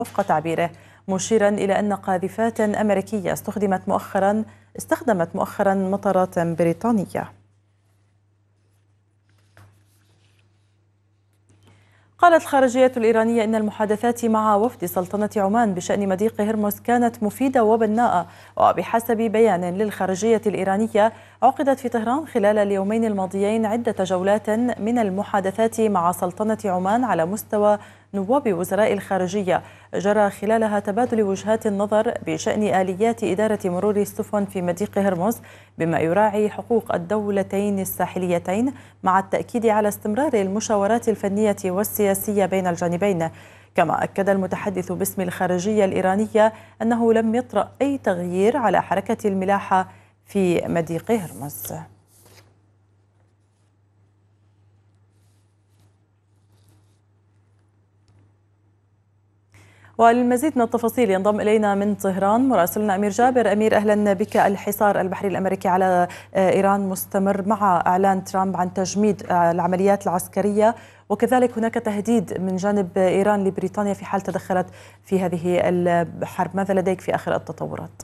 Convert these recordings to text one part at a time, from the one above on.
وفق تعبيره، مشيرا إلى أن قاذفات أمريكية استخدمت مؤخرا مطارات بريطانية. قالت الخارجية الإيرانية إن المحادثات مع وفد سلطنة عمان بشأن مضيق هرمز كانت مفيدة وبناءة، وبحسب بيان للخارجية الإيرانية عقدت في طهران خلال اليومين الماضيين عدة جولات من المحادثات مع سلطنة عمان على مستوى نواب وزراء الخارجية، جرى خلالها تبادل وجهات النظر بشأن آليات إدارة مرور السفن في مضيق هرمز بما يراعي حقوق الدولتين الساحليتين، مع التأكيد على استمرار المشاورات الفنية والسياسية بين الجانبين. كما أكد المتحدث باسم الخارجية الإيرانية أنه لم يطرأ أي تغيير على حركة الملاحة في مضيق هرمز. وللمزيد من التفاصيل ينضم إلينا من طهران مراسلنا أمير جابر. أمير، أهلا بك. الحصار البحري الأمريكي على إيران مستمر مع إعلان ترامب عن تجميد العمليات العسكرية، وكذلك هناك تهديد من جانب إيران لبريطانيا في حال تدخلت في هذه الحرب. ماذا لديك في آخر التطورات؟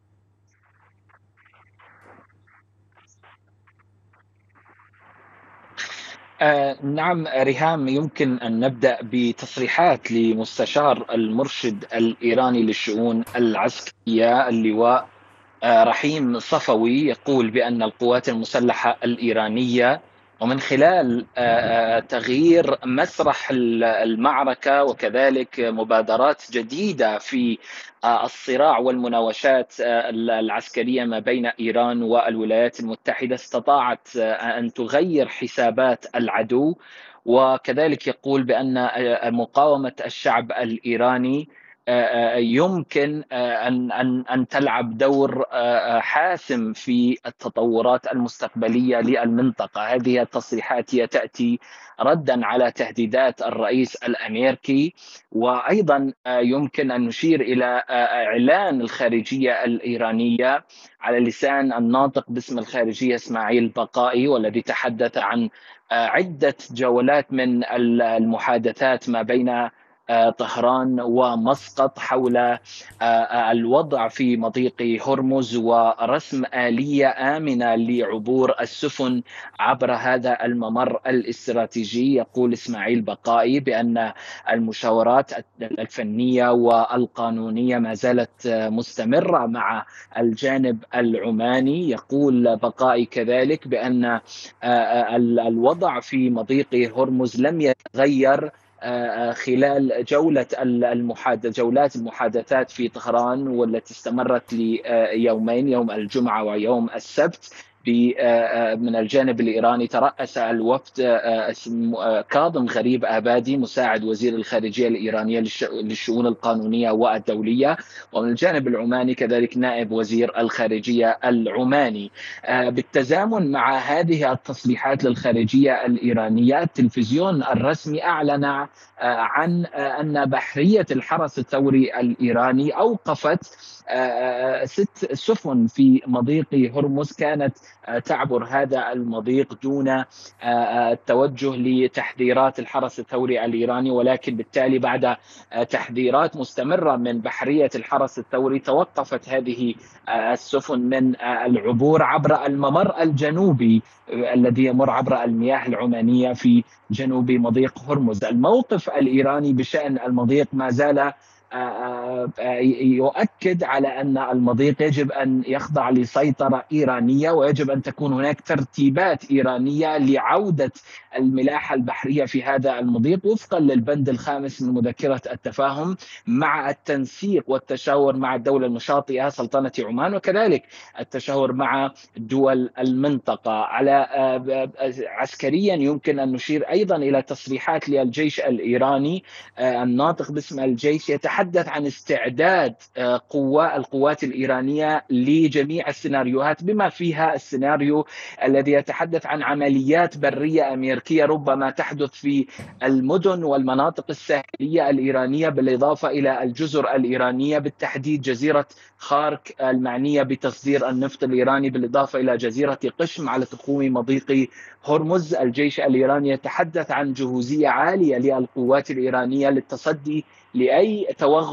نعم ريهام، يمكن أن نبدأ بتصريحات لمستشار المرشد الإيراني للشؤون العسكرية اللواء رحيم صفوي، يقول بأن القوات المسلحة الإيرانية ومن خلال تغيير مسرح المعركة وكذلك مبادرات جديدة في الصراع والمناوشات العسكرية ما بين إيران والولايات المتحدة استطاعت أن تغير حسابات العدو، وكذلك يقول بأن مقاومة الشعب الإيراني يمكن أن تلعب دور حاسم في التطورات المستقبلية للمنطقة. هذه التصريحات هي تأتي ردا على تهديدات الرئيس الأمريكي، وأيضا يمكن أن نشير إلى إعلان الخارجية الإيرانية على لسان الناطق باسم الخارجية إسماعيل بقائي، والذي تحدث عن عدة جولات من المحادثات ما بين طهران ومسقط حول الوضع في مضيق هرمز ورسم آلية آمنة لعبور السفن عبر هذا الممر الاستراتيجي. يقول إسماعيل بقائي بأن المشاورات الفنية والقانونية ما زالت مستمرة مع الجانب العماني. يقول بقائي كذلك بأن الوضع في مضيق هرمز لم يتغير خلال جولات المحادثات في طهران، والتي استمرت ليومين، يوم الجمعة ويوم السبت. من الجانب الإيراني ترأس الوفد كاظم غريب آبادي مساعد وزير الخارجية الإيرانية للشؤون القانونية والدولية، ومن الجانب العماني كذلك نائب وزير الخارجية العماني. بالتزامن مع هذه التصريحات للخارجية الإيرانية، التلفزيون الرسمي أعلن عن أن بحرية الحرس الثوري الإيراني أوقفت 6 سفن في مضيق هرمز كانت تعبر هذا المضيق دون التوجه لتحذيرات الحرس الثوري الإيراني، ولكن بالتالي بعد تحذيرات مستمرة من بحرية الحرس الثوري توقفت هذه السفن من العبور عبر الممر الجنوبي الذي يمر عبر المياه العمانية في جنوب مضيق هرمز. الموقف الإيراني بشأن المضيق ما زال يؤكد على أن المضيق يجب أن يخضع لسيطرة إيرانية، ويجب أن تكون هناك ترتيبات إيرانية لعودة الملاحة البحرية في هذا المضيق وفقا للبند الخامس من مذكرة التفاهم، مع التنسيق والتشاور مع الدولة المشاطئة سلطنة عمان، وكذلك التشاور مع دول المنطقة. على عسكريا يمكن أن نشير أيضا إلى تصريحات للجيش الإيراني. الناطق باسم الجيش يتحدث عن استعداد القوات الإيرانية لجميع السيناريوهات بما فيها السيناريو الذي يتحدث عن عمليات برية أمريكية ربما تحدث في المدن والمناطق الساحلية الإيرانية، بالإضافة إلى الجزر الإيرانية بالتحديد جزيرة خارك المعنية بتصدير النفط الإيراني، بالإضافة إلى جزيرة قشم على تخوم مضيق هرمز. الجيش الإيراني يتحدث عن جهوزية عالية للقوات الإيرانية للتصدي لأي توغل